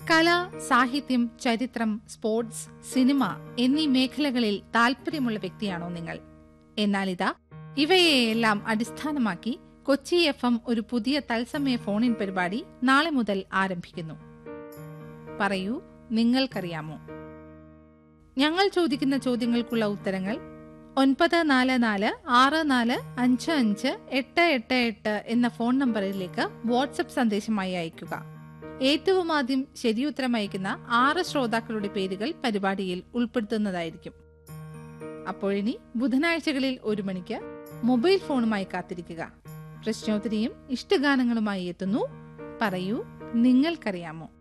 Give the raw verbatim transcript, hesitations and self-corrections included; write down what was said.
കല, സാഹിത്യം, ചരിത്രം, സ്പോർട്സ്, സിനിമ എന്നീ മേഖലകളിൽ താല്പര്യമുള്ള വ്യക്തിയാണോ നിങ്ങൾ? എന്നാൽ ഇതാ, ഇവയെയെല്ലാം അടിസ്ഥാനമാക്കി കൊച്ചി എഫ് എം ഒരു പുതിയ തത്സമയ ഫോണിൻ പരിപാടി നാളെ മുതൽ ആരംഭിക്കുന്നു. പറയൂ, നിങ്ങൾക്കറിയാമോ? ഞങ്ങൾ ചോദിക്കുന്ന ചോദ്യങ്ങൾക്കുള്ള ഉത്തരങ്ങൾ ഒൻപത് നാല് നാല് ആറ് നാല് അഞ്ച് അഞ്ച് എട്ട് എട്ട് എട്ട് എന്ന ഫോൺ നമ്പറിലേക്ക് വാട്സപ്പ് സന്ദേശമായി അയയ്ക്കുക. ഏറ്റവും ആദ്യം ശരിയുത്തരം അയക്കുന്ന ആറ് ശ്രോതാക്കളുടെ പേരുകൾ പരിപാടിയിൽ ഉൾപ്പെടുത്തുന്നതായിരിക്കും. അപ്പോഴിനി ബുധനാഴ്ചകളിൽ ഒരു മണിക്ക് മൊബൈൽ ഫോണുമായി കാത്തിരിക്കുക. പ്രശ്നോത്തരിയും ഇഷ്ടഗാനങ്ങളുമായി എത്തുന്നു. പറയൂ, നിങ്ങൾക്കറിയാമോ?